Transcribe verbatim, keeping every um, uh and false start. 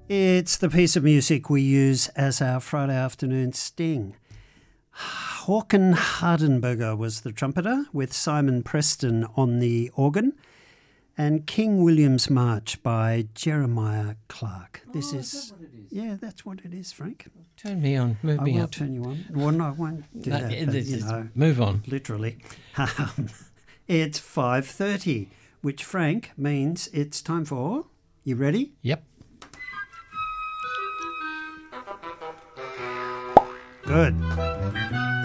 It's the piece of music we use as our Friday afternoon sting. Håkan Hardenberger was the trumpeter, with Simon Preston on the organ, and King William's March by Jeremiah Clark. This oh, is, is that what it is? Yeah, that's what it is, Frank. Turn me on, move I me will up. turn you on. Well, no, I won't do No, that, it- but, it's- you it's- know, Move on. literally. Um, it's five thirty, which, Frank, means it's time for... You ready? Yep. Good.